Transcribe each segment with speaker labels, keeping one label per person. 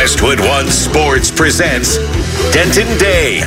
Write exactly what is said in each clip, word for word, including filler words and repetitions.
Speaker 1: Westwood One Sports presents Denton Day.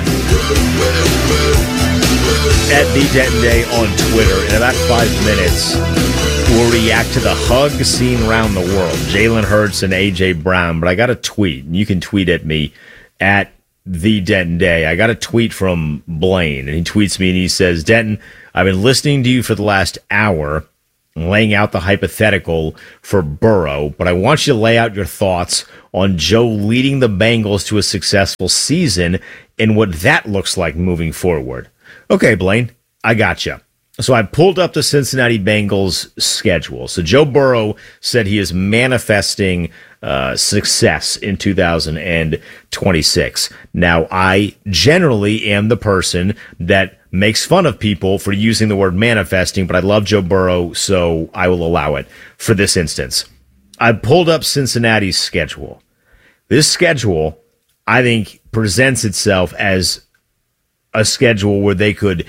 Speaker 2: At the Denton Day on Twitter, in about five minutes, we'll react to the hug seen around the world. Jalen Hurts and A J Brown. But I got a tweet, and you can tweet at me at the Denton Day. I got a tweet from Blaine, and he tweets me and he says, Denton, I've been listening to you for the last hour, laying out the hypothetical for Burrow, but I want you to lay out your thoughts on Joe leading the Bengals to a successful season and what that looks like moving forward. Okay, Blaine, I got you. So I pulled up the Cincinnati Bengals schedule. So Joe Burrow said he is manifesting uh, success in two thousand twenty-six. Now, I generally am the person that makes fun of people for using the word manifesting, but I love Joe Burrow, so I will allow it for this instance. I pulled up Cincinnati's schedule. This schedule, I think, presents itself as a schedule where they could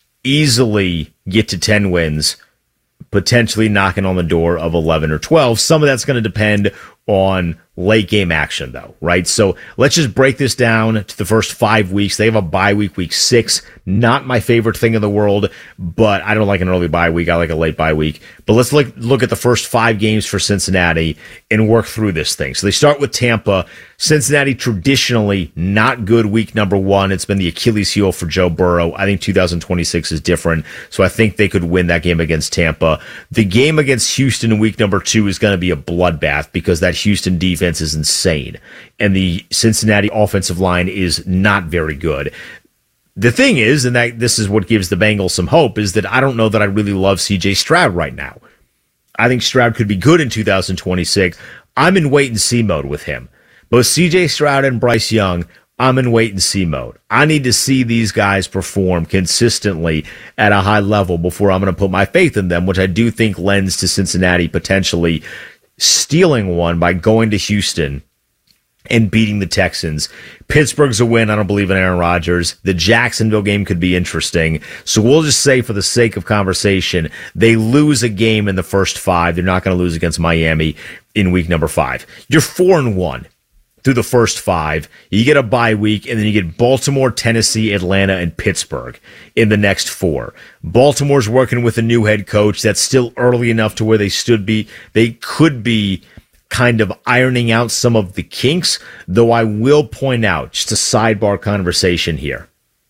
Speaker 2: easily get to ten wins, potentially knocking on the door of eleven or twelve. Some of that's going to depend on late game action, though, right? So let's just break this down to the first five weeks. They have a bye week, week six. Not my favorite thing in the world, but I don't like an early bye week. I like a late bye week. But let's look, look at the first five games for Cincinnati and work through this thing. So they start with Tampa. Cincinnati traditionally not good week number one. It's been the Achilles heel for Joe Burrow. I think two thousand twenty-six is different, so I think they could win that game against Tampa. The game against Houston in week number two is going to be a bloodbath because that Houston defense is insane, and the Cincinnati offensive line is not very good. The thing is, and that this is what gives the Bengals some hope, is that I don't know that I really love C J Stroud right now. I think Stroud could be good in two thousand twenty-six. I'm in wait-and-see mode with him. Both C J Stroud and Bryce Young, I'm in wait-and-see mode. I need to see these guys perform consistently at a high level before I'm going to put my faith in them, which I do think lends to Cincinnati potentially stealing one by going to Houston and beating the Texans. Pittsburgh's a win. I don't believe in Aaron Rodgers. The Jacksonville game could be interesting. So we'll just say, for the sake of conversation, they lose a game in the first five. They're not going to lose against Miami in week number five. You're four and one through the first five. You get a bye week, and then you get Baltimore, Tennessee, Atlanta, and Pittsburgh in the next four. Baltimore's working with a new head coach. That's still early enough to where they should be. They could be kind of ironing out some of the kinks, though I will point out, just a sidebar conversation here.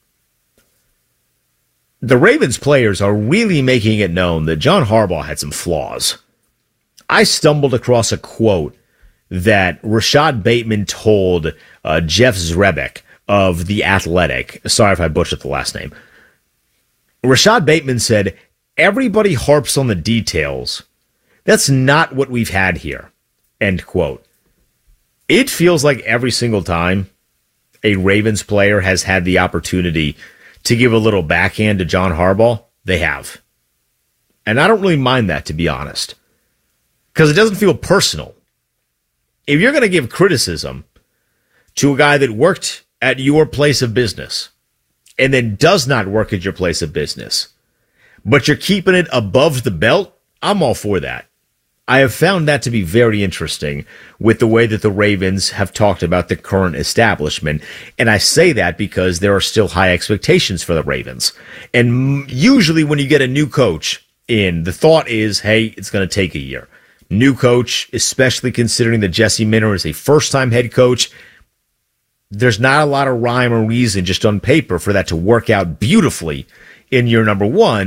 Speaker 2: The Ravens players are really making it known that John Harbaugh had some flaws. I stumbled across a quote that Rashad Bateman told uh, Jeff Zrebiec of The Athletic. Sorry if I butchered the last name. Rashad Bateman said, everybody harps on the details. That's not what we've had here. End quote. It feels like every single time a Ravens player has had the opportunity to give a little backhand to John Harbaugh, they have. And I don't really mind that, to be honest, because it doesn't feel personal. If you're going to give criticism to a guy that worked at your place of business and then does not work at your place of business, but you're keeping it above the belt, I'm all for that. I have found that to be very interesting with the way that the Ravens have talked about the current establishment. And I say that because there are still high expectations for the Ravens. And usually when you get a new coach in, the thought is, hey, it's going to take a year. New coach, especially considering that Jesse Minter is a first-time head coach, there's not a lot of rhyme or reason just on paper for that to work out beautifully in year number one.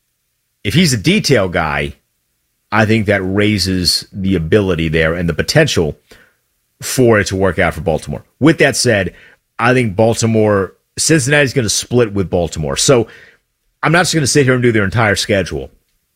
Speaker 2: If he's a detail guy, I think that raises the ability there and the potential for it to work out for Baltimore. With that said, I think Baltimore, Cincinnati's going to split with Baltimore. So I'm not just going to sit here and do their entire schedule.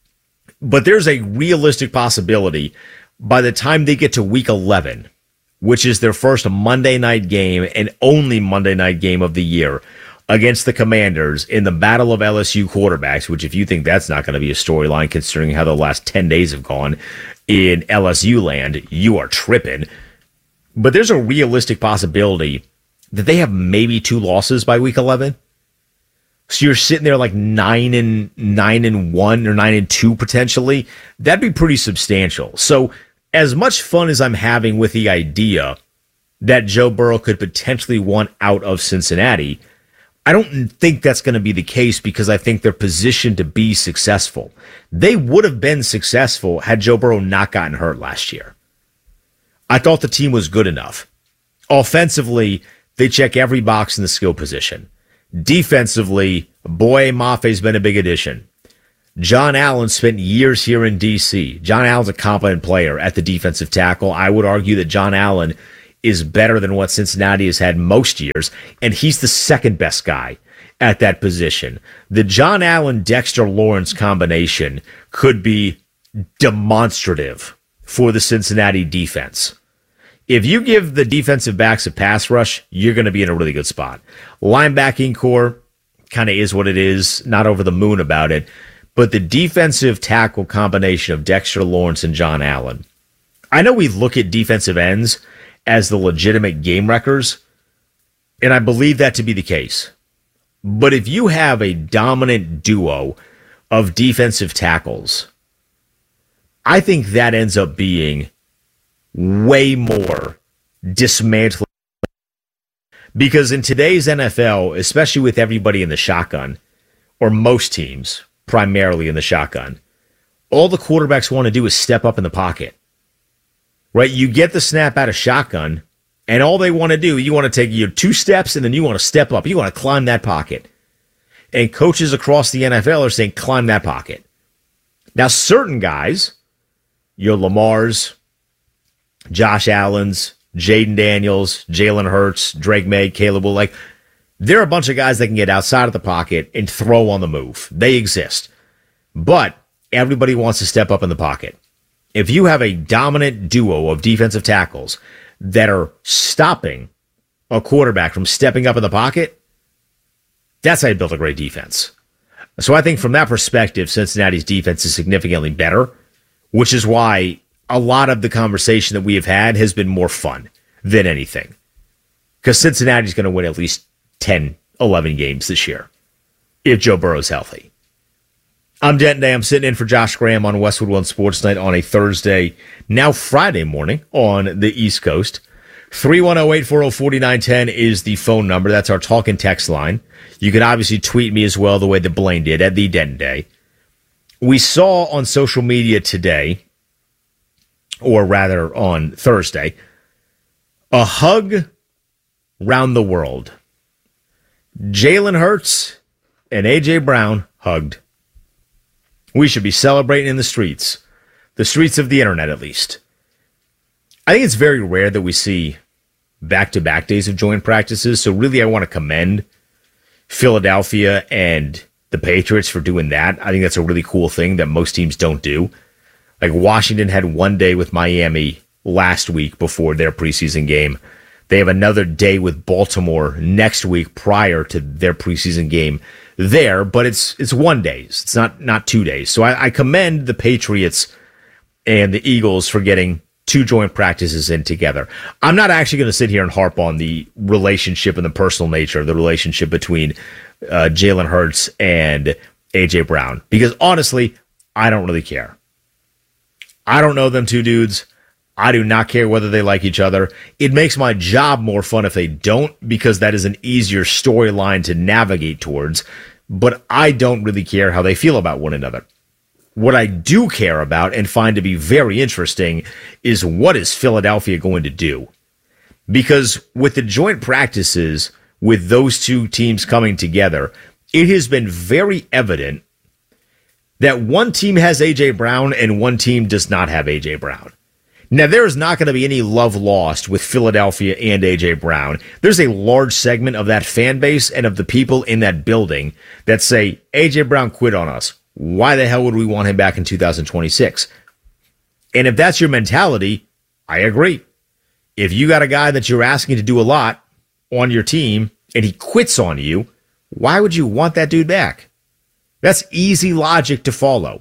Speaker 2: But there's a realistic possibility by the time they get to week eleven, which is their first Monday night game and only Monday night game of the year against the Commanders in the battle of L S U quarterbacks, which if you think that's not going to be a storyline considering how the last ten days have gone in L S U land, you are tripping. But there's a realistic possibility that they have maybe two losses by week eleven. So you're sitting there like nine and nine and one or nine and two potentially. That'd be pretty substantial. So as much fun as I'm having with the idea that Joe Burrow could potentially want out of Cincinnati. I don't think that's going to be the case because I think they're positioned to be successful. They would have been successful had Joe Burrow not gotten hurt last year. I thought the team was good enough. Offensively, they check every box in the skill position. Defensively, Boye Maffe's been a big addition. John Allen spent years here in D C. John Allen's a competent player at the defensive tackle. I would argue that John Allen is better than what Cincinnati has had most years, and he's the second best guy at that position. The John Allen-Dexter Lawrence combination could be demonstrative for the Cincinnati defense. If you give the defensive backs a pass rush, you're going to be in a really good spot. Linebacking core kind of is what it is, not over the moon about it, but the defensive tackle combination of Dexter Lawrence and John Allen. I know we look at defensive ends as the legitimate game wreckers, and I believe that to be the case. But if you have a dominant duo of defensive tackles, I think that ends up being way more dismantling. Because in today's N F L, especially with everybody in the shotgun, or most teams primarily in the shotgun, all the quarterbacks want to do is step up in the pocket. Right? You get the snap out of shotgun, and all they want to do, you want to take your two steps, and then you want to step up. You want to climb that pocket. And coaches across the N F L are saying, climb that pocket. Now, certain guys, your Lamars, Josh Allen's, Jaden Daniels, Jalen Hurts, Drake May, Caleb Will, like, there are a bunch of guys that can get outside of the pocket and throw on the move. They exist. But everybody wants to step up in the pocket. If you have a dominant duo of defensive tackles that are stopping a quarterback from stepping up in the pocket, that's how you build a great defense. So I think from that perspective, Cincinnati's defense is significantly better, which is why a lot of the conversation that we have had has been more fun than anything. Because Cincinnati's going to win at least ten, eleven games this year if Joe Burrow's healthy. I'm Denton Day. I'm sitting in for Josh Graham on Westwood One Sports Night on a Thursday, now Friday morning on the East Coast. three one zero, eight four zero, four nine one zero is the phone number. That's our talk and text line. You can obviously tweet me as well the way that Blaine did at the Denton Day. We saw on social media today, or rather on Thursday, a hug round the world. Jalen Hurts and A J. Brown hugged. We should be celebrating in the streets. The streets of the internet, at least. I think it's very rare that we see back-to-back days of joint practices, so really I want to commend Philadelphia and the Patriots for doing that. I think that's a really cool thing that most teams don't do. Like Washington had one day with Miami last week before their preseason game. They have another day with Baltimore next week prior to their preseason game there, but it's it's one day. It's not not two days. So I, I commend the Patriots and the Eagles for getting two joint practices in together. I'm not actually going to sit here and harp on the relationship and the personal nature of the relationship between uh, Jalen Hurts and A J. Brown, because honestly, I don't really care. I don't know them two dudes. I do not care whether they like each other. It makes my job more fun if they don't, because that is an easier storyline to navigate towards. But I don't really care how they feel about one another. What I do care about and find to be very interesting is what is Philadelphia going to do? Because with the joint practices, with those two teams coming together, it has been very evident that one team has A J. Brown and one team does not have A J. Brown. Now, there is not going to be any love lost with Philadelphia and A J. Brown. There's a large segment of that fan base and of the people in that building that say, A J. Brown quit on us. Why the hell would we want him back in two thousand twenty-six? And if that's your mentality, I agree. If you got a guy that you're asking to do a lot on your team and he quits on you, why would you want that dude back? That's easy logic to follow.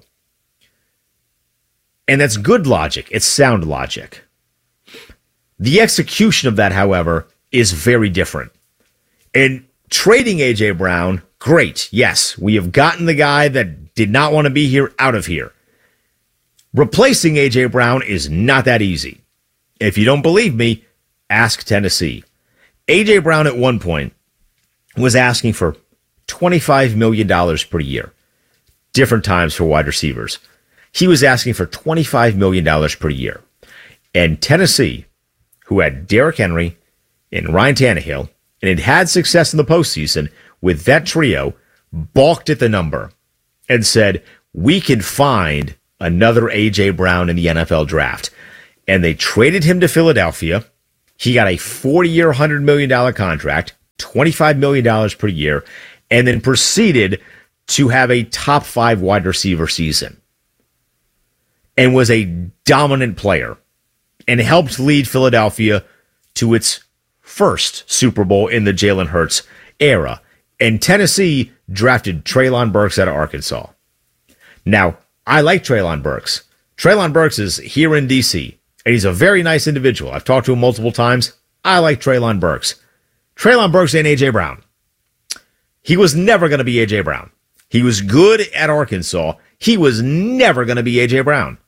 Speaker 2: And that's good logic. It's sound logic. The execution of that, however, is very different. And trading A J. Brown, great. Yes, we have gotten the guy that did not want to be here out of here. Replacing A J. Brown is not that easy. If you don't believe me, ask Tennessee. A J. Brown at one point was asking for twenty-five million dollars per year. Different times for wide receivers. He was asking for twenty-five million dollars per year. And Tennessee, who had Derrick Henry and Ryan Tannehill, and had had success in the postseason with that trio, balked at the number and said, we can find another A J. Brown in the N F L draft. And they traded him to Philadelphia. He got a four-year, one hundred million dollars contract, twenty-five million dollars per year, and then proceeded to have a top five wide receiver season. And was a dominant player and helped lead Philadelphia to its first Super Bowl in the Jalen Hurts era. And Tennessee drafted Treylon Burks out of Arkansas. Now, I like Treylon Burks. Treylon Burks is here in D C, and he's a very nice individual. I've talked to him multiple times. I like Treylon Burks. Treylon Burks ain't A J. Brown. He was never going to be A J. Brown. He was good at Arkansas. He was never going to be A J. Brown.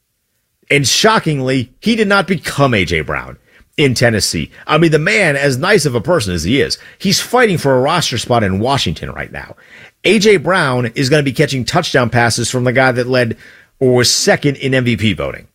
Speaker 2: And shockingly, he did not become A J. Brown in Tennessee. I mean, the man, as nice of a person as he is, he's fighting for a roster spot in Washington right now. A J. Brown is going to be catching touchdown passes from the guy that led or was second in M V P voting.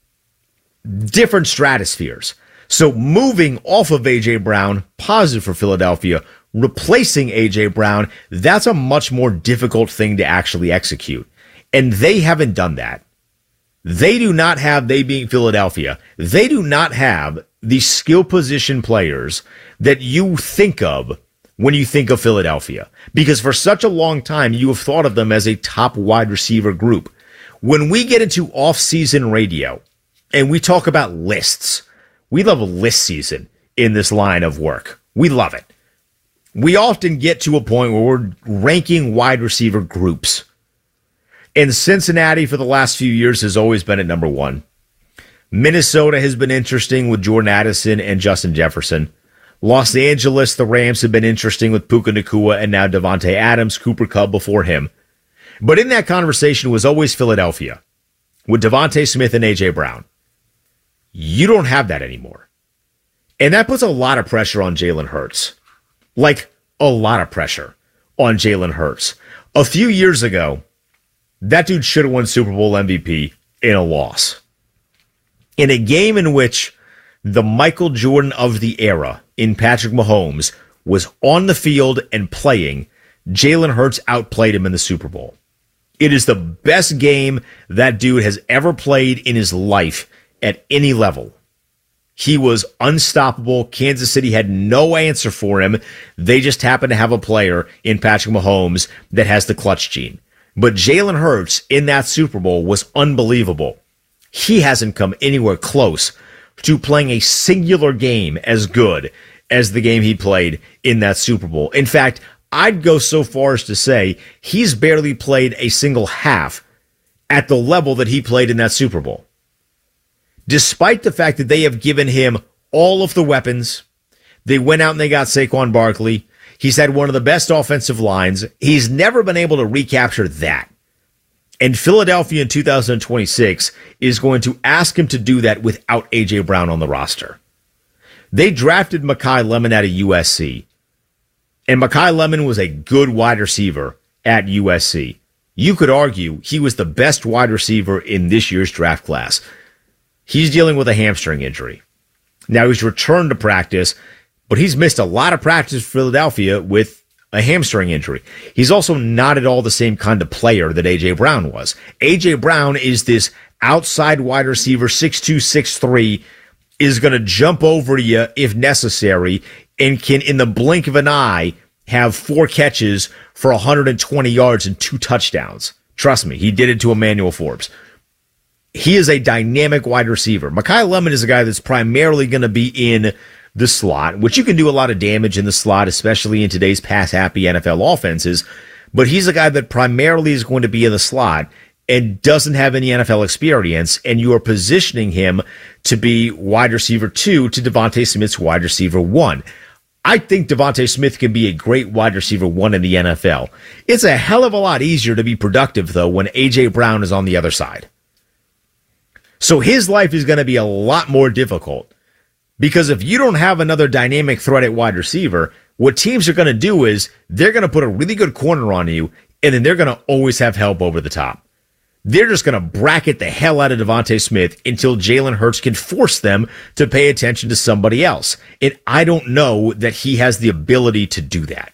Speaker 2: Different stratospheres. So moving off of A J. Brown, positive for Philadelphia, replacing A J. Brown, that's a much more difficult thing to actually execute. And they haven't done that. They do not have, they being Philadelphia, they do not have the skill position players that you think of when you think of Philadelphia. Because for such a long time, you have thought of them as a top wide receiver group. When we get into off-season radio and we talk about lists, we love list season in this line of work. We love it. We often get to a point where we're ranking wide receiver groups. And Cincinnati for the last few years has always been at number one. Minnesota has been interesting with Jordan Addison and Justin Jefferson. Los Angeles, the Rams have been interesting with Puka Nacua and now Devontae Adams, Cooper Kupp before him. But in that conversation was always Philadelphia with Devontae Smith and A J. Brown. You don't have that anymore. And that puts a lot of pressure on Jalen Hurts. Like, a lot of pressure on Jalen Hurts. A few years ago, that dude should have won Super Bowl M V P in a loss. In a game in which the Michael Jordan of the era in Patrick Mahomes was on the field and playing, Jalen Hurts outplayed him in the Super Bowl. It is the best game that dude has ever played in his life at any level. He was unstoppable. Kansas City had no answer for him. They just happened to have a player in Patrick Mahomes that has the clutch gene. But Jalen Hurts in that Super Bowl was unbelievable. He hasn't come anywhere close to playing a singular game as good as the game he played in that Super Bowl. In fact, I'd go so far as to say he's barely played a single half at the level that he played in that Super Bowl. Despite the fact that they have given him all of the weapons, they went out and they got Saquon Barkley. He's had one of the best offensive lines. He's never been able to recapture that. And Philadelphia in two thousand twenty-six is going to ask him to do that without A J. Brown on the roster. They drafted Mekhi Lemon out of U S C. And Mekhi Lemon was a good wide receiver at U S C. You could argue he was the best wide receiver in this year's draft class. He's dealing with a hamstring injury. Now he's returned to practice, but he's missed a lot of practice for Philadelphia with a hamstring injury. He's also not at all the same kind of player that A J. Brown was. A J. Brown is this outside wide receiver, six two, six three, is going to jump over you if necessary, and can, in the blink of an eye, have four catches for one hundred twenty yards and two touchdowns. Trust me, he did it to Emmanuel Forbes. He is a dynamic wide receiver. Mekhi Lemon is a guy that's primarily going to be in the slot, which you can do a lot of damage in the slot, especially in today's pass-happy N F L offenses. But he's a guy that primarily is going to be in the slot and doesn't have any N F L experience, and you are positioning him to be wide receiver two to Devontae Smith's wide receiver one. I think Devontae Smith can be a great wide receiver one in the N F L. It's a hell of a lot easier to be productive, though, when A J. Brown is on the other side. So his life is going to be a lot more difficult Because if you don't have another dynamic threat at wide receiver, what teams are going to do is they're going to put a really good corner on you, and then they're going to always have help over the top. They're just going to bracket the hell out of Devontae Smith until Jalen Hurts can force them to pay attention to somebody else. And I don't know that he has the ability to do that.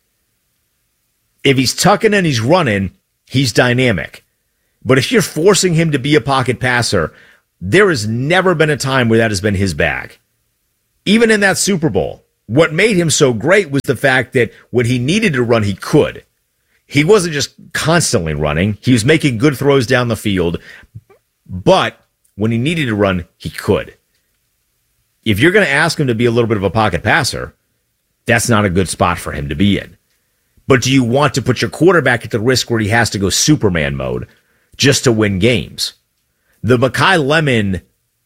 Speaker 2: If he's tucking and he's running, he's dynamic. But if you're forcing him to be a pocket passer, there has never been a time where that has been his bag. Even in that Super Bowl, what made him so great was the fact that when he needed to run, he could. He wasn't just constantly running. He was making good throws down the field. But when he needed to run, he could. If you're going to ask him to be a little bit of a pocket passer, that's not a good spot for him to be in. But do you want to put your quarterback at the risk where he has to go Superman mode just to win games? The Makai Lemon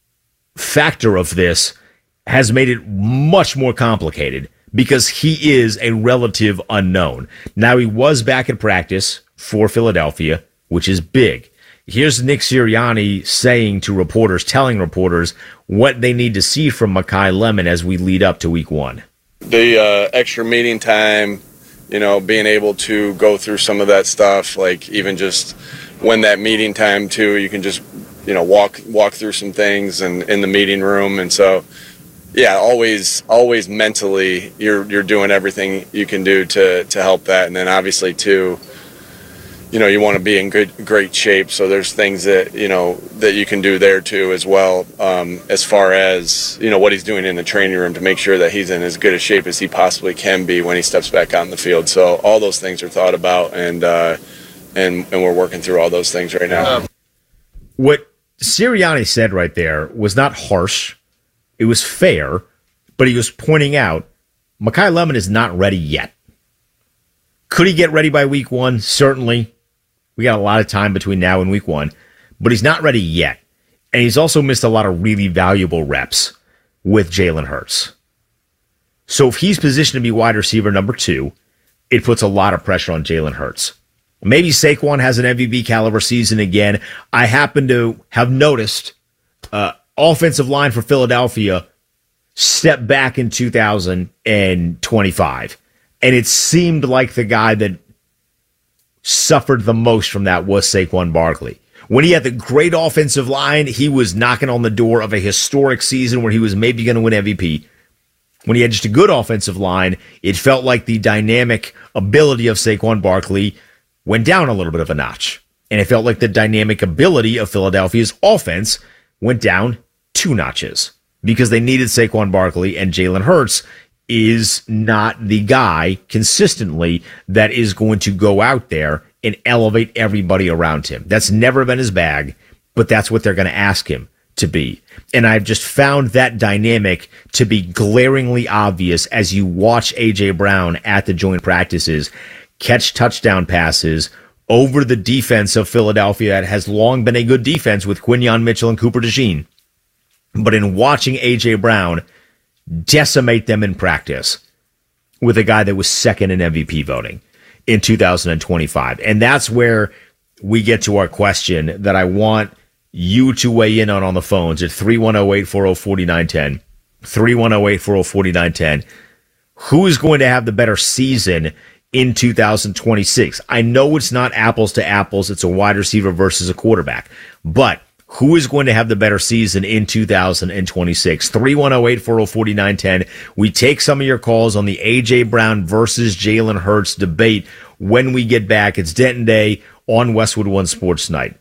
Speaker 2: factor of this has made it much more complicated because he is a relative unknown. Now, he was back at practice for Philadelphia, which is big. Here's Nick Sirianni saying to reporters, telling reporters what they need to see from Makai Lemon as we lead up to week one.
Speaker 3: The uh, extra meeting time, you know, being able to go through some of that stuff, like even just when that meeting time too, you can just, you know, walk walk through some things and in the meeting room. And so, yeah, always always mentally you're you're doing everything you can do to to help that. And then obviously too, you know, you want to be in good great shape. So there's things that, you know, that you can do there too as well, um, as far as, you know, what he's doing in the training room to make sure that he's in as good a shape as he possibly can be when he steps back on the field. So all those things are thought about, and uh, and and we're working through all those things right now.
Speaker 2: What Sirianni said right there was not harsh. It was fair, but he was pointing out Makai Lemon is not ready yet. Could he get ready by week one? Certainly. We got a lot of time between now and week one, but he's not ready yet. And he's also missed a lot of really valuable reps with Jalen Hurts. So if he's positioned to be wide receiver number two, it puts a lot of pressure on Jalen Hurts. Maybe Saquon has an M V P caliber season again. I happen to have noticed uh, offensive line for Philadelphia step back in two thousand twenty-five. And it seemed like the guy that suffered the most from that was Saquon Barkley. When he had the great offensive line, he was knocking on the door of a historic season where he was maybe going to win M V P. When he had just a good offensive line, it felt like the dynamic ability of Saquon Barkley went down a little bit of a notch. And it felt like the dynamic ability of Philadelphia's offense went down two notches because they needed Saquon Barkley, and Jalen Hurts is not the guy consistently that is going to go out there and elevate everybody around him. That's never been his bag, but that's what they're going to ask him to be. And I've just found that dynamic to be glaringly obvious as you watch A J Brown at the joint practices catch touchdown passes over the defense of Philadelphia that has long been a good defense with Quinyon Mitchell and Cooper DeJean. But in watching A J Brown decimate them in practice with a guy that was second in M V P voting in two thousand twenty-five. And that's where we get to our question that I want you to weigh in on on the phones at three one zero, eight four zero, four nine one zero, three one zero, eight four zero, four nine one zero. Who is going to have the better season in two thousand twenty-six? I know it's not apples to apples. It's a wide receiver versus a quarterback. But who is going to have the better season in two thousand twenty-six? three one zero, eight four zero, four nine one zero. We take some of your calls on the A J Brown versus Jalen Hurts debate when we get back. It's Denton Day on Westwood One Sports Night.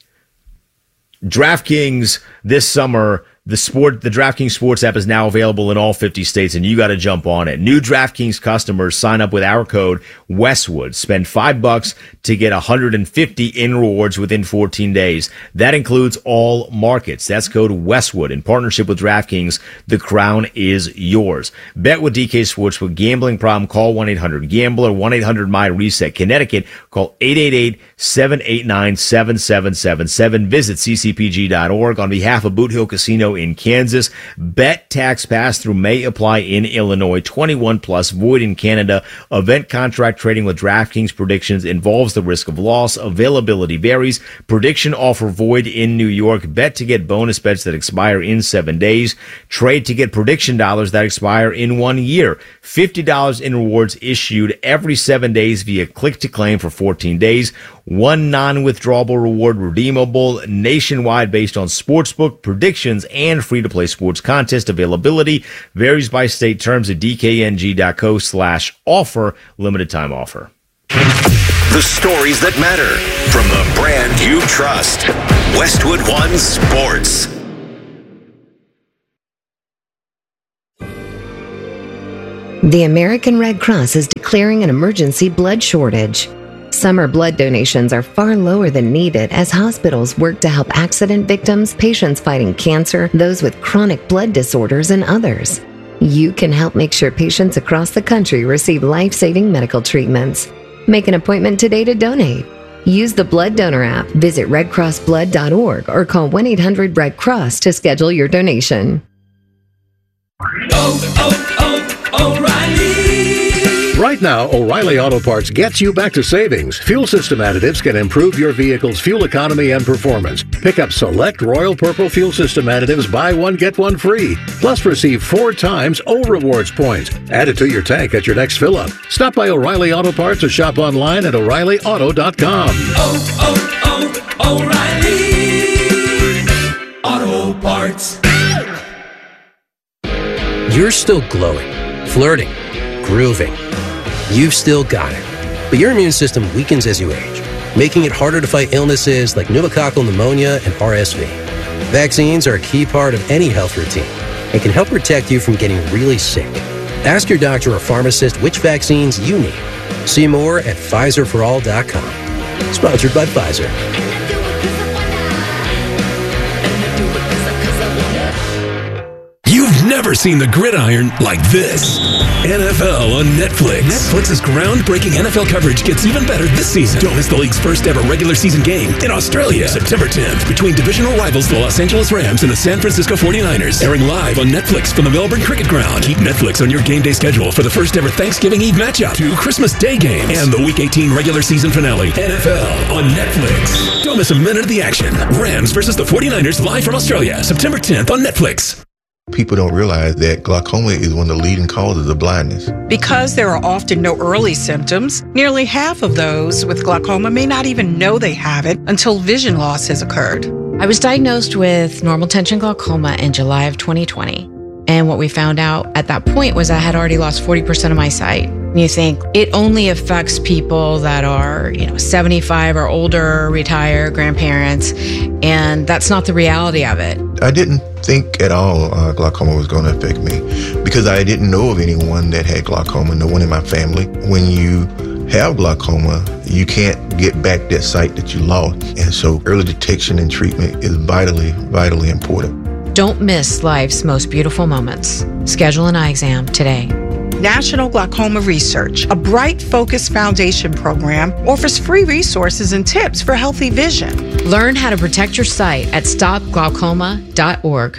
Speaker 2: DraftKings this summer, the sport, the DraftKings Sports app is now available in all fifty states, and you got to jump on it. New DraftKings customers sign up with our code Westwood. Spend five bucks to get one hundred fifty in rewards within fourteen days. That includes all markets. That's code Westwood. In partnership with DraftKings, the crown is yours. Bet with D K Sportsbook. Gambling problem? Call one eight hundred gambler, one eight hundred my reset. Connecticut, call eight eight eight, seven eight nine, seven seven seven seven. Visit c c p g dot org. On behalf of Boot Hill Casino in Kansas, bet tax pass-through may apply in Illinois. twenty-one plus, void in Canada. Event contract trading with DraftKings predictions involves the risk of loss. Availability varies. Prediction offer void in New York. Bet to get bonus bets that expire in seven days. Trade to get prediction dollars that expire in one year. fifty dollars in rewards issued every seven days via click-to-claim for fourteen days. One non-withdrawable reward redeemable nationwide based on sportsbook predictions and free-to-play sports contest. Availability varies by state. Terms at d k n g dot co slash offer. Limited time offer.
Speaker 1: The stories that matter from the brand you trust. Westwood One Sports.
Speaker 4: The American Red Cross is declaring an emergency blood shortage. Summer blood donations are far lower than needed as hospitals work to help accident victims, patients fighting cancer, those with chronic blood disorders, and others. You can help make sure patients across the country receive life-saving medical treatments. Make an appointment today to donate. Use the Blood Donor app, visit red cross blood dot org, or call one eight hundred red cross to schedule your donation.
Speaker 5: Oh, oh, oh, O'Reilly!
Speaker 6: Right now, O'Reilly Auto Parts gets you back to savings. Fuel system additives can improve your vehicle's fuel economy and performance. Pick up select Royal Purple fuel system additives, buy one, get one free. Plus, receive four times O Rewards points. Add it to your tank at your next fill-up. Stop by O'Reilly Auto Parts or shop online at o'reilly auto dot com.
Speaker 5: Oh, oh, oh, O'Reilly Auto Parts.
Speaker 7: You're still glowing, flirting, grooving. You've still got it. But your immune system weakens as you age, making it harder to fight illnesses like pneumococcal pneumonia and R S V. Vaccines are a key part of any health routine and can help protect you from getting really sick. Ask your doctor or pharmacist which vaccines you need. See more at Pfizer for all dot com. Sponsored by Pfizer.
Speaker 5: You've never seen the gridiron like this. N F L on Netflix. Netflix's groundbreaking N F L coverage gets even better this season. Don't miss the league's first ever regular season game in Australia, September tenth, between divisional rivals the Los Angeles Rams and the San Francisco forty-niners. Airing live on Netflix from the Melbourne Cricket Ground. Keep Netflix on your game day schedule for the first ever Thanksgiving Eve matchup, two Christmas Day games, and the Week eighteen regular season finale. N F L on Netflix. Don't miss a minute of the action. Rams versus the forty-niners live from Australia, September tenth on Netflix.
Speaker 8: People don't realize that glaucoma is one of the leading causes of blindness.
Speaker 9: Because there are often no early symptoms, nearly half of those with glaucoma may not even know they have it until vision loss has occurred.
Speaker 10: I was diagnosed with normal tension glaucoma in July of twenty twenty. And what we found out at that point was I had already lost forty percent of my sight. You think it only affects people that are, you know, seventy-five or older, retired, grandparents, and that's not the reality of it.
Speaker 8: I didn't think at all uh, glaucoma was going to affect me because I didn't know of anyone that had glaucoma, no one in my family. When you have glaucoma, you can't get back that sight that you lost. And so early detection and treatment is vitally, vitally important.
Speaker 10: Don't miss life's most beautiful moments. Schedule an eye exam today.
Speaker 9: National Glaucoma Research, a Bright Focus Foundation program, offers free resources and tips for healthy vision.
Speaker 10: Learn how to protect your sight at stop glaucoma dot org.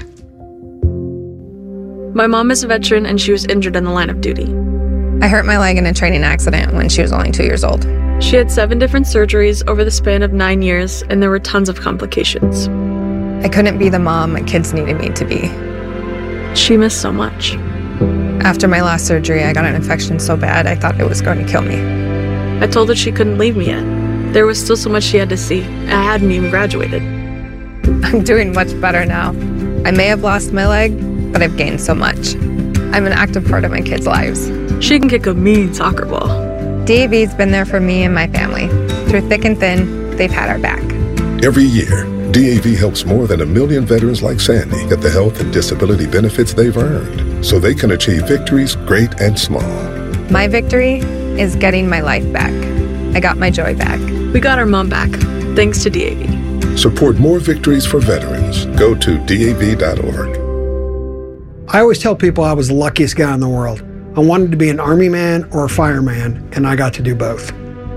Speaker 11: My mom is a veteran and she was injured in the line of duty.
Speaker 12: I hurt my leg in a training accident when she was only two years old.
Speaker 11: She had seven different surgeries over the span of nine years, and there were tons of complications.
Speaker 12: I couldn't be the mom my kids needed me to be.
Speaker 11: She missed so much.
Speaker 12: After my last surgery, I got an infection so bad I thought it was going to kill me.
Speaker 11: I told her she couldn't leave me yet. There was still so much she had to see. I hadn't even graduated.
Speaker 12: I'm doing much better now. I may have lost my leg, but I've gained so much. I'm an active part of my kids' lives.
Speaker 11: She can kick a mean soccer ball.
Speaker 12: D A V's been there for me and my family. Through thick and thin, they've had our back.
Speaker 13: Every year, D A V helps more than a million veterans like Sandy get the health and disability benefits they've earned so they can achieve victories great and small.
Speaker 12: My victory is getting my life back. I got my joy back.
Speaker 11: We got our mom back, thanks to D A V.
Speaker 13: Support more victories for veterans. Go to D A V dot org.
Speaker 14: I always tell people I was the luckiest guy in the world. I wanted to be an Army man or a fireman, and I got to do both.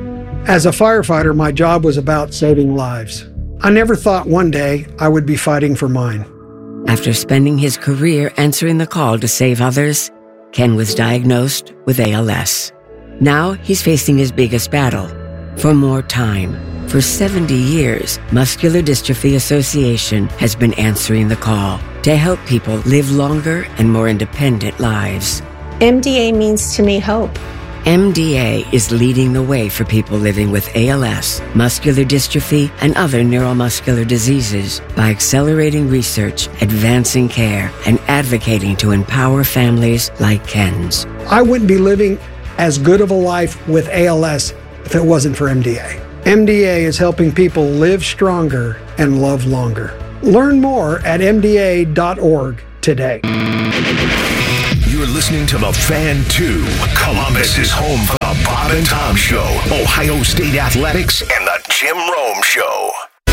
Speaker 14: As a firefighter, my job was about saving lives. I never thought one day I would be fighting for mine.
Speaker 15: After spending his career answering the call to save others, Ken was diagnosed with A L S. Now he's facing his biggest battle, for more time. For seventy years, Muscular Dystrophy Association has been answering the call to help people live longer and more independent lives.
Speaker 16: M D A means to me hope.
Speaker 15: M D A is leading the way for people living with A L S, muscular dystrophy, and other neuromuscular diseases by accelerating research, advancing care, and advocating to empower families like Ken's.
Speaker 14: I wouldn't be living as good of a life with A L S if it wasn't for M D A. M D A is helping people live stronger and love longer. Learn more at M D A dot org today.
Speaker 1: You're listening to The Fan two. Columbus is home for the Bob and Tom Show, Ohio State Athletics, and the Jim Rome Show.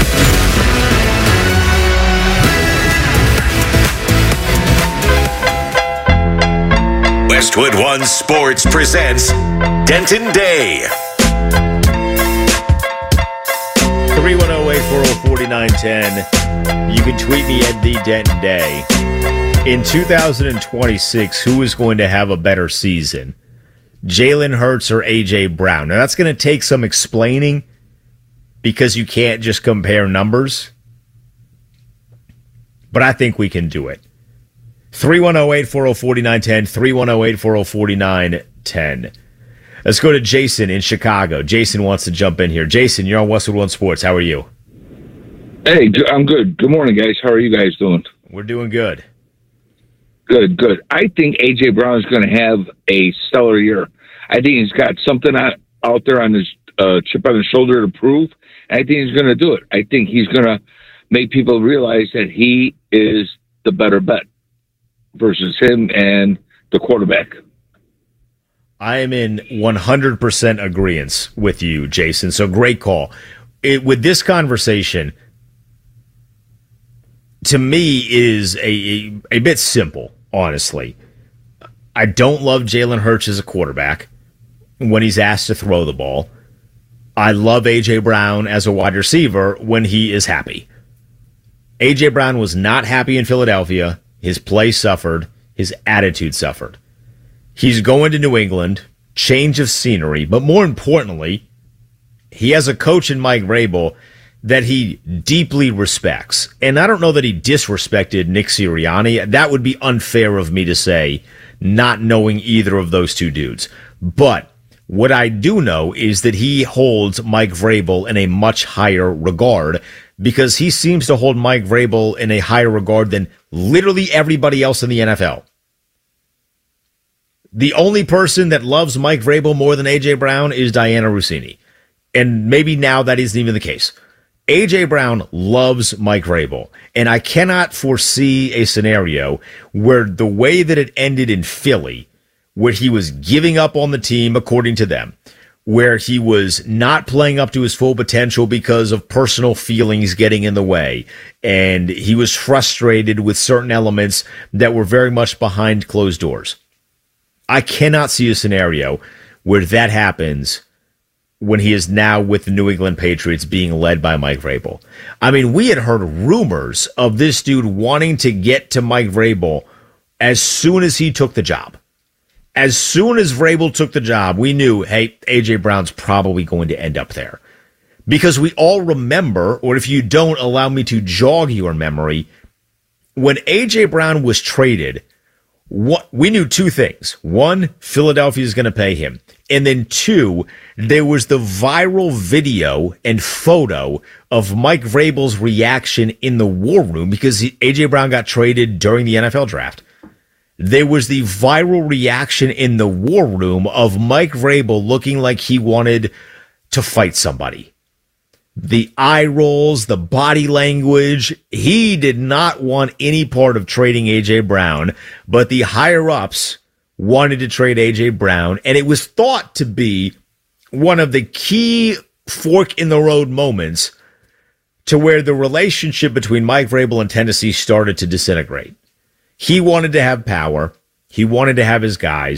Speaker 1: Westwood One Sports presents Denton Day.
Speaker 2: three one zero, eight four zero, four nine one zero. You can tweet me at the Denton Day. In two thousand twenty-six, who is going to have a better season? Jalen Hurts or A J. Brown? Now, that's going to take some explaining because you can't just compare numbers. But I think we can do it. three one zero, eight four zero, four nine one zero, three one zero, eight four zero, four nine one zero. Let's go to Jason in Chicago. Jason wants to jump in here. Jason, you're on Westwood One Sports. How are you?
Speaker 17: Hey, I'm good. Good morning, guys. How are you guys doing?
Speaker 2: We're doing good.
Speaker 17: Good, good. I think A J. Brown is going to have a stellar year. I think he's got something out, out there on his uh, chip on his shoulder to prove. And I think he's going to do it. I think he's going to make people realize that he is the better bet versus him and the quarterback.
Speaker 2: I am in one hundred percent agreement with you, Jason. So great call. It, with this conversation, to me, is a, a, a bit simple, honestly. I don't love Jalen Hurts as a quarterback when he's asked to throw the ball. I love A J. Brown as a wide receiver when he is happy. A J. Brown was not happy in Philadelphia. His play suffered. His attitude suffered. He's going to New England, change of scenery, but more importantly, he has a coach in Mike Vrabel that he deeply respects. And I don't know that he disrespected Nick Sirianni. That would be unfair of me to say, not knowing either of those two dudes. But what I do know is that he holds Mike Vrabel in a much higher regard because he seems to hold Mike Vrabel in a higher regard than literally everybody else in the N F L. The only person that loves Mike Vrabel more than A J. Brown is Diana Rossini. And maybe now that isn't even the case. A J. Brown loves Mike Vrabel. And I cannot foresee a scenario where the way that it ended in Philly, where he was giving up on the team, according to them, where he was not playing up to his full potential because of personal feelings getting in the way, and he was frustrated with certain elements that were very much behind closed doors. I cannot see a scenario where that happens when he is now with the New England Patriots being led by Mike Vrabel. I mean, we had heard rumors of this dude wanting to get to Mike Vrabel as soon as he took the job. As soon as Vrabel took the job, we knew, hey, A J. Brown's probably going to end up there. Because we all remember, or if you don't, allow me to jog your memory, when A J. Brown was traded, what we knew two things. One, Philadelphia is going to pay him. And then two, there was the viral video and photo of Mike Vrabel's reaction in the war room because A J. Brown got traded during the N F L draft. There was the viral reaction in the war room of Mike Vrabel looking like he wanted to fight somebody. The eye rolls, the body language. He did not want any part of trading A J. Brown, but the higher-ups wanted to trade A J. Brown, and it was thought to be one of the key fork-in-the-road moments to where the relationship between Mike Vrabel and Tennessee started to disintegrate. He wanted to have power. He wanted to have his guys.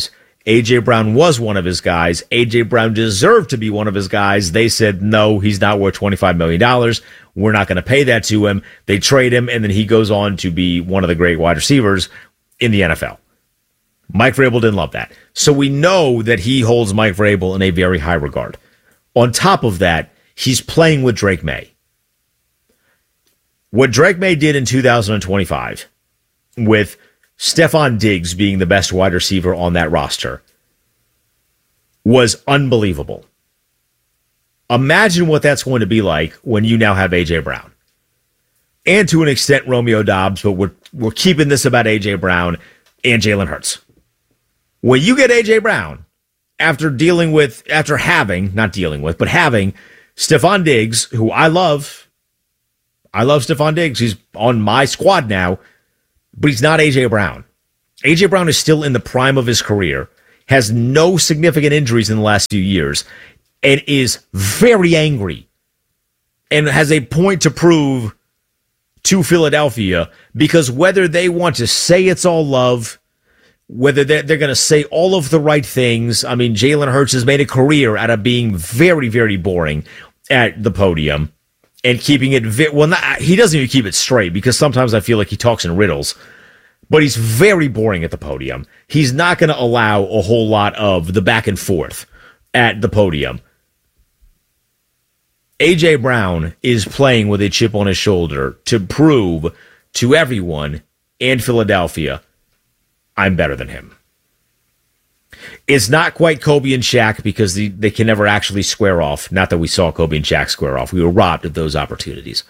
Speaker 2: A J. Brown was one of his guys. A J. Brown deserved to be one of his guys. They said, no, he's not worth twenty-five million dollars. We're not going to pay that to him. They trade him, and then he goes on to be one of the great wide receivers in the N F L. Mike Vrabel didn't love that. So we know that he holds Mike Vrabel in a very high regard. On top of that, he's playing with Drake May. What Drake May did in two thousand twenty-five with Stephon Diggs being the best wide receiver on that roster was unbelievable. Imagine what that's going to be like when you now have A J. Brown. And to an extent, Romeo Doubs, but we're, we're keeping this about A J. Brown and Jalen Hurts. When you get A J. Brown, after dealing with, after having, not dealing with, but having Stephon Diggs, who I love, I love Stephon Diggs. He's on my squad now, but he's not A J. Brown. A J. Brown is still in the prime of his career, has no significant injuries in the last few years, and is very angry and has a point to prove to Philadelphia, because whether they want to say it's all love, whether they're, they're going to say all of the right things, I mean, Jalen Hurts has made a career out of being very, very boring at the podium. And keeping it, vi- well, not, he doesn't even keep it straight, because sometimes I feel like he talks in riddles, but he's very boring at the podium. He's not going to allow a whole lot of the back and forth at the podium. A J. Brown is playing with a chip on his shoulder to prove to everyone in Philadelphia, I'm better than him. It's not quite Kobe and Shaq, because the, they can never actually square off. Not that we saw Kobe and Shaq square off. We were robbed of those opportunities.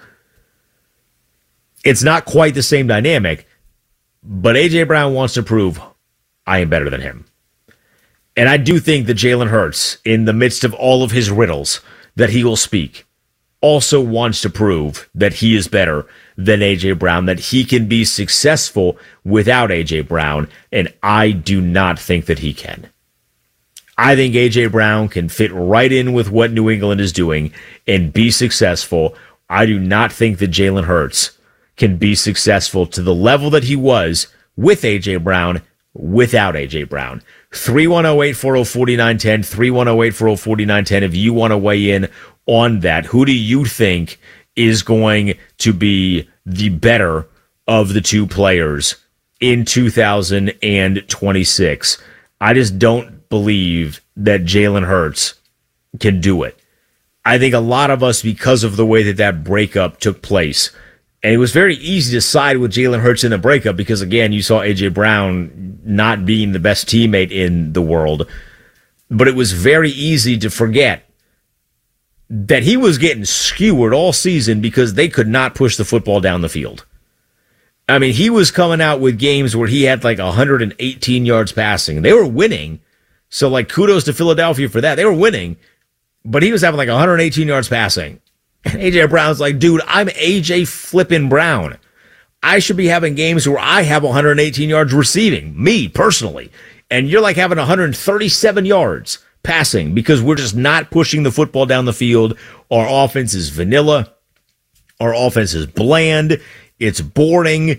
Speaker 2: It's not quite the same dynamic, but A J. Brown wants to prove I am better than him. And I do think that Jalen Hurts, in the midst of all of his riddles that he will speak, also wants to prove that he is better than A J. Brown, that he can be successful without A J. Brown, and I do not think that he can. I think A J. Brown can fit right in with what New England is doing and be successful. I do not think that Jalen Hurts can be successful to the level that he was with A J. Brown without A J. Brown. three one zero, eight four zero, four nine one zero, three one zero, eight four zero, four nine one zero if you want to weigh in on that. Who do you think is going to be the better of the two players in two thousand twenty-six? I just don't believe that Jalen Hurts can do it. I think a lot of us, because of the way that that breakup took place, and it was very easy to side with Jalen Hurts in the breakup because, again, you saw A J. Brown not being the best teammate in the world, but it was very easy to forget that he was getting skewered all season because they could not push the football down the field. I mean, he was coming out with games where he had like one hundred eighteen yards passing. They were winning, so like kudos to Philadelphia for that. They were winning, but he was having like one hundred eighteen yards passing. And A J. Brown's like, dude, I'm A J flipping Brown. I should be having games where I have one hundred eighteen yards receiving, me personally. And you're like having one hundred thirty-seven yards passing because we're just not pushing the football down the field. Our offense is vanilla. Our offense is bland. It's boring.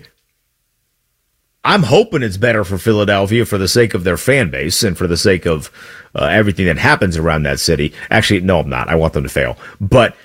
Speaker 2: I'm hoping it's better for Philadelphia for the sake of their fan base and for the sake of uh, everything that happens around that city. Actually, no, I'm not. I want them to fail. But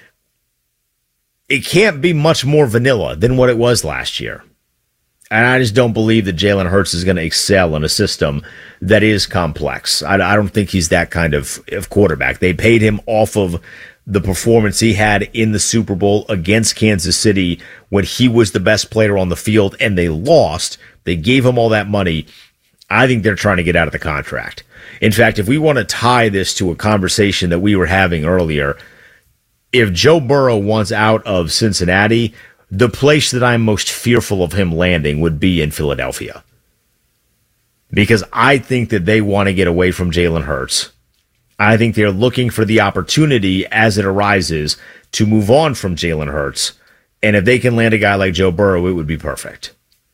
Speaker 2: it can't be much more vanilla than what it was last year. And I just don't believe that Jalen Hurts is going to excel in a system that is complex. I, I don't think he's that kind of, of quarterback. They paid him off of the performance he had in the Super Bowl against Kansas City when he was the best player on the field and they lost. They gave him all that money. I think they're trying to get out of the contract. In fact, if we want to tie this to a conversation that we were having earlier, if Joe Burrow wants out of Cincinnati, the place that I'm most fearful of him landing would be in Philadelphia. Because I think that they want to get away from Jalen Hurts. I think they're looking for the opportunity as it arises to move on from Jalen Hurts. And if they can land a guy like Joe Burrow, it would be perfect.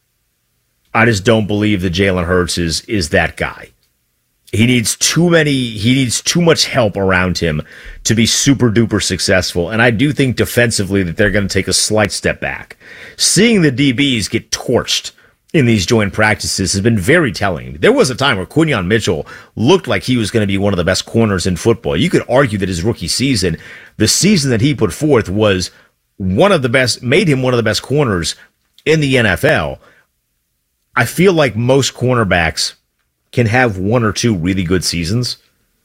Speaker 2: I just don't believe that Jalen Hurts is, is that guy. He needs too many, he needs too much help around him to be super duper successful. And I do think defensively that they're going to take a slight step back. Seeing the D Bs get torched in these joint practices has been very telling. There was a time where Quinyon Mitchell looked like he was going to be one of the best corners in football. You could argue that his rookie season, the season that he put forth, was one of the best, made him one of the best corners in the N F L. I feel like most cornerbacks can have one or two really good seasons.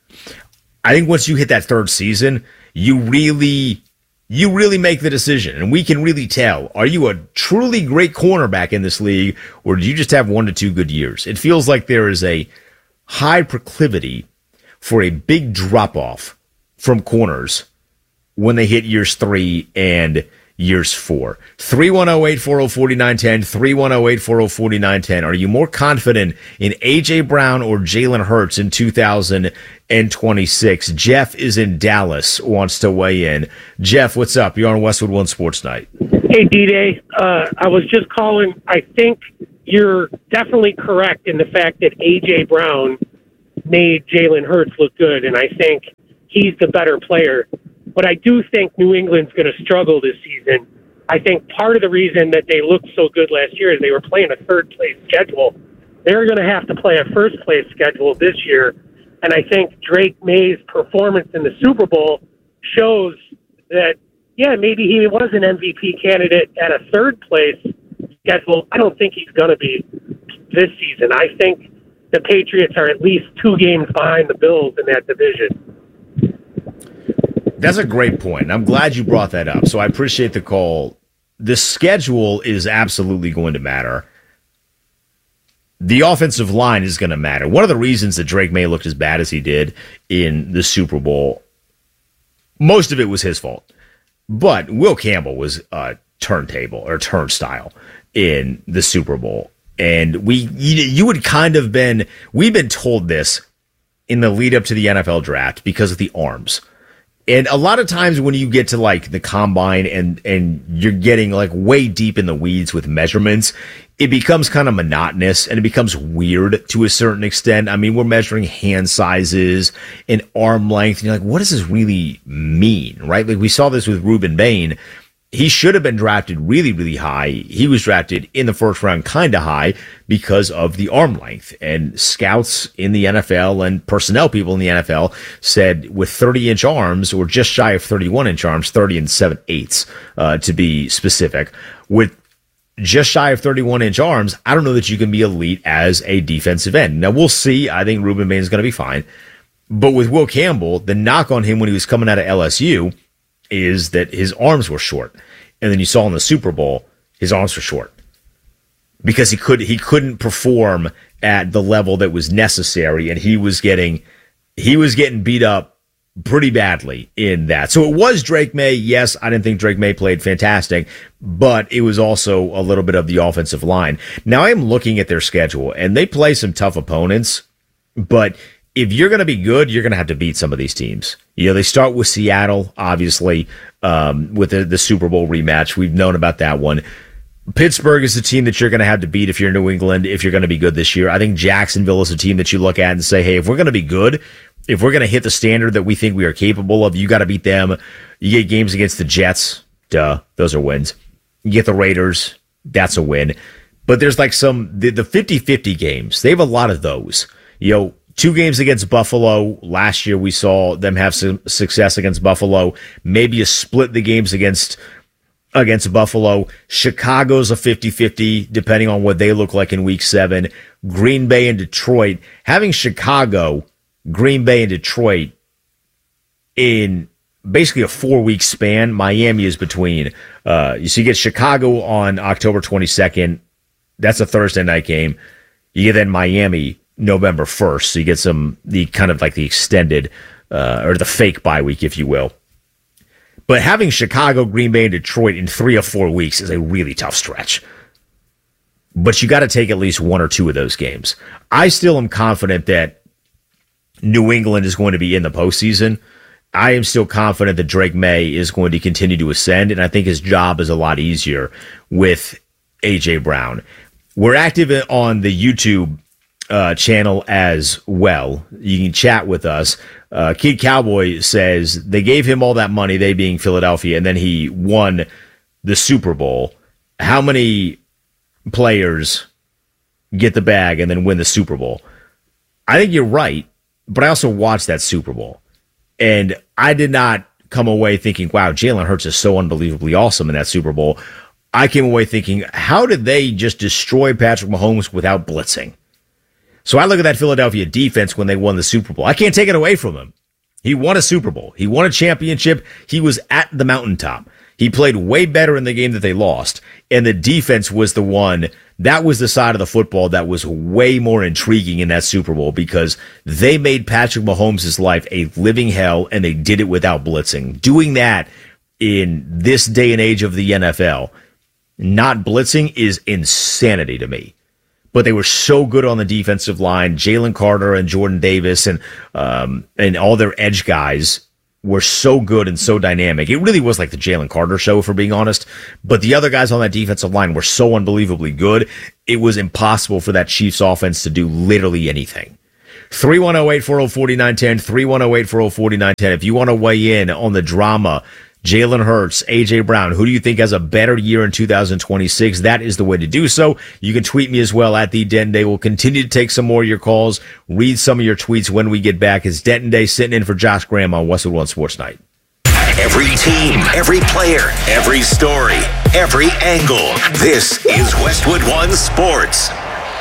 Speaker 2: I think once you hit that third season, you really... You really make the decision, and we can really tell, are you a truly great cornerback in this league, or do you just have one to two good years? It feels like there is a high proclivity for a big drop-off from corners when they hit years three and years four. three one zero, eight four zero, four nine one zero, three one zero, eight four zero, four nine one zero. Are you more confident in A J. Brown or Jalen Hurts in two thousand twenty-six? Jeff is in Dallas, wants to weigh in. Jeff, what's up? You're on Westwood One Sports Night.
Speaker 18: Hey, D-Day. Uh, I was just calling. I think you're definitely correct in the fact that A J. Brown made Jalen Hurts look good, and I think he's the better player. But I do think New England's going to struggle this season. I think part of the reason that they looked so good last year is they were playing a third-place schedule. They're going to have to play a first-place schedule this year. And I think Drake May's performance in the Super Bowl shows that, yeah, maybe he was an M V P candidate at a third-place schedule. I don't think he's going to be this season. I think the Patriots are at least two games behind the Bills in that division.
Speaker 2: That's a great point. I'm glad you brought that up. So I appreciate the call. The schedule is absolutely going to matter. The offensive line is going to matter. One of the reasons that Drake May looked as bad as he did in the Super Bowl, most of it was his fault. But Will Campbell was a turntable or turnstile in the Super Bowl. And we, you, you would kind of been, we've been told this in the lead up to the N F L draft because of the arms. And a lot of times when you get to like the combine and, and you're getting like way deep in the weeds with measurements, it becomes kind of monotonous and it becomes weird to a certain extent. I mean, we're measuring hand sizes and arm length and you're like, what does this really mean? Right? Like we saw this with Ruben Bain. He should have been drafted really, really high. He was drafted in the first round kind of high because of the arm length. And scouts in the N F L and personnel people in the N F L said with thirty-inch arms, or just shy of thirty-one-inch arms, thirty and seven-eighths uh, to be specific, with just shy of thirty-one-inch arms, I don't know that you can be elite as a defensive end. Now, we'll see. I think Ruben Bain is going to be fine. But with Will Campbell, the knock on him when he was coming out of L S U is that his arms were short. And then you saw in the Super Bowl, his arms were short. Because he could he couldn't perform at the level that was necessary, and he was getting he was getting beat up pretty badly in that. So it was Drake May. Yes, I didn't think Drake May played fantastic, but it was also a little bit of the offensive line. Now I am looking at their schedule, and they play some tough opponents, but if you're going to be good, you're going to have to beat some of these teams. You know, they start with Seattle, obviously, um, with the, the Super Bowl rematch. We've known about that one. Pittsburgh is the team that you're going to have to beat if you're New England, if you're going to be good this year. I think Jacksonville is a team that you look at and say, hey, if we're going to be good, if we're going to hit the standard that we think we are capable of, you got to beat them. You get games against the Jets. Duh, those are wins. You get the Raiders. That's a win. But there's like some, the, the fifty-fifty games. They have a lot of those. You know, two games against Buffalo. Last year we saw them have some success against Buffalo. Maybe you split the games against against Buffalo. Chicago's a fifty-fifty, depending on what they look like in week seven. Green Bay and Detroit. Having Chicago, Green Bay, and Detroit in basically a four-week span. Miami is between. Uh, so you get Chicago on October twenty-second. That's a Thursday night game. You get then Miami November first, so you get some the kind of like the extended uh, or the fake bye week, if you will. But having Chicago, Green Bay, and Detroit in three or four weeks is a really tough stretch. But you got to take at least one or two of those games. I still am confident that New England is going to be in the postseason. I am still confident that Drake May is going to continue to ascend, and I think his job is a lot easier with A J. Brown. We're active on the YouTube Uh, channel as well. You can chat with us. Uh, Kid Cowboy says they gave him all that money, they being Philadelphia, and then he won the Super Bowl. How many players get the bag, and then win the Super Bowl. I think you're right, but I also watched that Super Bowl, and I did not come away thinking, wow, Jalen Hurts is so unbelievably awesome in that Super Bowl. I came away thinking, how did they just destroy Patrick Mahomes without blitzing? So I look at that Philadelphia defense when they won the Super Bowl. I can't take it away from him. He won a Super Bowl. He won a championship. He was at the mountaintop. He played way better in the game that they lost. And the defense was the one, that was the side of the football that was way more intriguing in that Super Bowl because they made Patrick Mahomes' life a living hell, and they did it without blitzing. Doing that in this day and age of the N F L, not blitzing, is insanity to me. But they were so good on the defensive line. Jalen Carter and Jordan Davis and um, and all their edge guys were so good and so dynamic. It really was like the Jalen Carter show, for being honest. But the other guys on that defensive line were so unbelievably good, it was impossible for that Chiefs offense to do literally anything. three one zero, eight four zero, four nine one zero, three one zero, eight four zero, four nine one zero. If you want to weigh in on the drama, Jalen Hurts, A J Brown, who do you think has a better year in two thousand twenty-six? That is the way to do so. You can tweet me as well at the Denton Day. We'll continue to take some more of your calls, read some of your tweets when we get back. It's Denton Day sitting in for Josh Graham on Westwood One Sports Night.
Speaker 1: Every team, every player, every story, every angle. This is Westwood One Sports.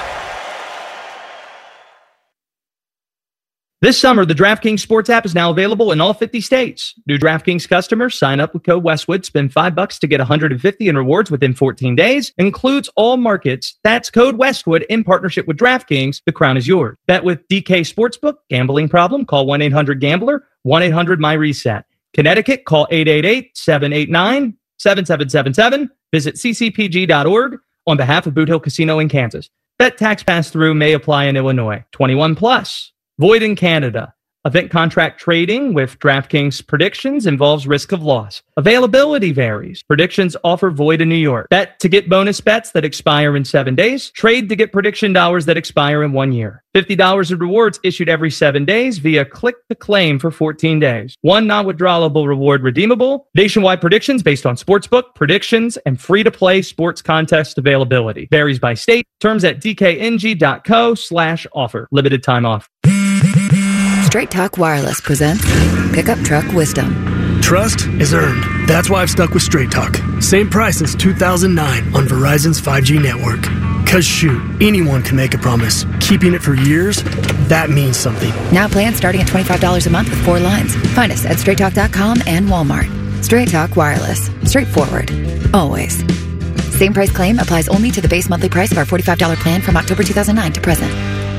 Speaker 19: This summer, the DraftKings Sports app is now available in all fifty states. New DraftKings customers sign up with code Westwood, spend five bucks to get one hundred fifty in rewards within fourteen days. Includes all markets. That's code Westwood in partnership with DraftKings. The crown is yours. Bet with D K Sportsbook. Gambling problem? Call one eight hundred gambler, one eight hundred my reset. Connecticut, call eight eight eight, seven eight nine, seven seven seven seven. Visit c c p g dot org on behalf of Boot Hill Casino in Kansas. Bet tax pass-through may apply in Illinois. twenty-one plus. Void in Canada. Event contract trading with DraftKings predictions involves risk of loss. Availability varies. Predictions offer void in New York. Bet to get bonus bets that expire in seven days. Trade to get prediction dollars that expire in one year. fifty dollars in rewards issued every seven days via click to claim for fourteen days. One non-withdrawable reward redeemable. Nationwide predictions based on sportsbook, predictions, and free-to-play sports contest availability. Varies by state. Terms at d k n g dot co slash offer. Limited time offer.
Speaker 20: Straight Talk Wireless presents Pickup Truck Wisdom.
Speaker 21: Trust is earned. That's why I've stuck with Straight Talk. Same price since two thousand nine on Verizon's five G network. Cause shoot, anyone can make a promise. Keeping it for years, that means something.
Speaker 20: Now plans starting at twenty-five dollars a month with four lines. Find us at straight talk dot com and Walmart. Straight Talk Wireless. Straightforward. Always. Same price claim applies only to the base monthly price of our forty-five dollars plan from October two thousand nine to present.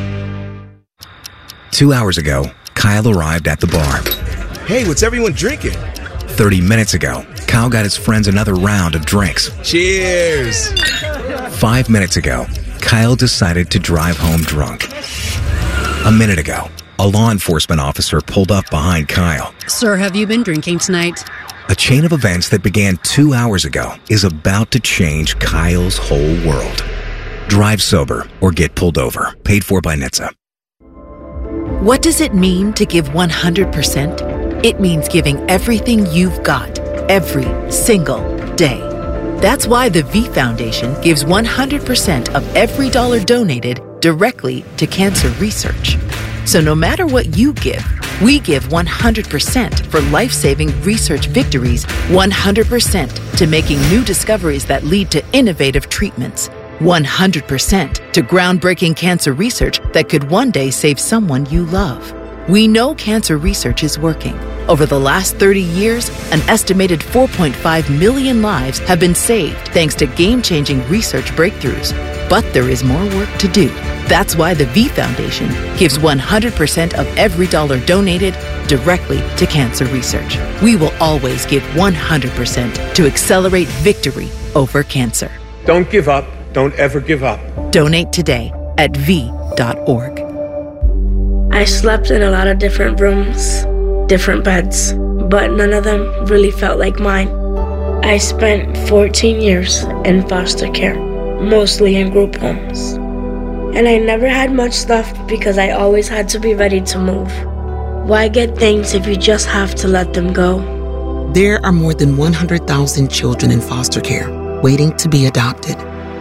Speaker 22: Two hours ago, Kyle arrived at the bar.
Speaker 23: Hey, what's everyone drinking?
Speaker 22: thirty minutes ago, Kyle got his friends another round of drinks.
Speaker 23: Cheers!
Speaker 22: Five minutes ago, Kyle decided to drive home drunk. A minute ago, a law enforcement officer pulled up behind Kyle.
Speaker 24: Sir, have you been drinking tonight?
Speaker 22: A chain of events that began two hours ago is about to change Kyle's whole world. Drive sober or get pulled over. Paid for by N H T S A.
Speaker 25: What does it mean to give one hundred percent? It means giving everything you've got, every single day. That's why the V Foundation gives one hundred percent of every dollar donated directly to cancer research. So no matter what you give, we give one hundred percent for life-saving research victories, one hundred percent to making new discoveries that lead to innovative treatments, one hundred percent to groundbreaking cancer research that could one day save someone you love. We know cancer research is working. Over the last thirty years, an estimated four point five million lives have been saved thanks to game-changing research breakthroughs. But there is more work to do. That's why the V Foundation gives one hundred percent of every dollar donated directly to cancer research. We will always give one hundred percent to accelerate victory over cancer.
Speaker 26: Don't give up. Don't ever give up.
Speaker 25: Donate today at v dot org.
Speaker 27: I slept in a lot of different rooms, different beds, but none of them really felt like mine. I spent fourteen years in foster care, mostly in group homes. And I never had much stuff because I always had to be ready to move. Why get things if you just have to let them go?
Speaker 28: There are more than one hundred thousand children in foster care waiting to be adopted.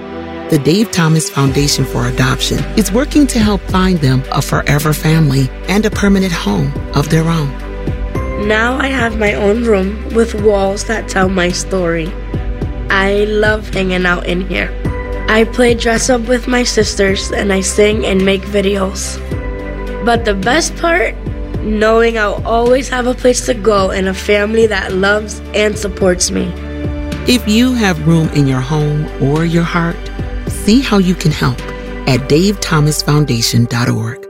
Speaker 3: The Dave Thomas Foundation for Adoption is working to help find them a forever family and a permanent home of their own.
Speaker 27: Now I have my own room with walls that tell my story. I love hanging out in here. I play dress up with my sisters and I sing and make videos. But the best part, knowing I'll always have a place to go and a family that loves and supports me.
Speaker 3: If you have room in your home or your heart, see how you can help at dave thomas foundation dot org.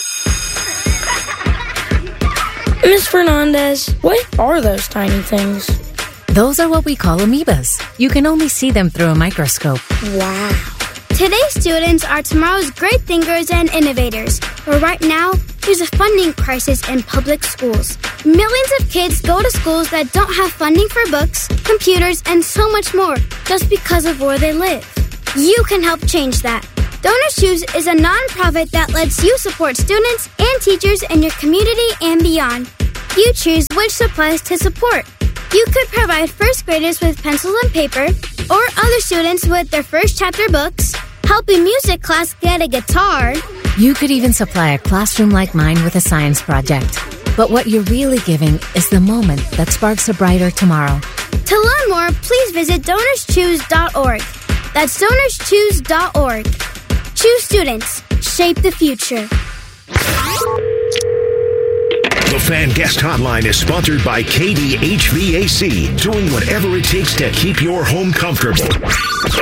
Speaker 4: Miz Fernandez, what are those tiny things?
Speaker 5: Those are what we call amoebas. You can only see them through a microscope.
Speaker 4: Wow.
Speaker 6: Today's students are tomorrow's great thinkers and innovators. But right now, there's a funding crisis in public schools. Millions of kids go to schools that don't have funding for books, computers, and so much more just because of where they live. You can help change that. Donors Choose is a nonprofit that lets you support students and teachers in your community and beyond. You choose which supplies to support. You could provide first graders with pencils and paper, or other students with their first chapter books, help a music class get a guitar.
Speaker 5: You could even supply a classroom like mine with a science project. But what you're really giving is the moment that sparks a brighter tomorrow.
Speaker 6: To learn more, please visit donors choose dot org. That's donors choose dot org. Choose students. Shape the future.
Speaker 1: The Fan Guest Hotline is sponsored by K D H V A C, doing whatever it takes to keep your home comfortable.